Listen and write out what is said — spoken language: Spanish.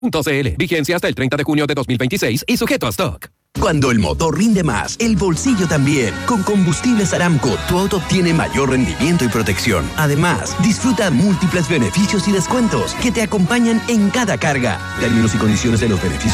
Vigencia hasta el 30 de junio de 2026 y sujeto a stock. Cuando el motor rinde más, el bolsillo también. Con Combustibles Aramco, tu auto obtiene mayor rendimiento y protección. Además, disfruta múltiples beneficios y descuentos que te acompañan en cada carga. Términos y condiciones de los beneficios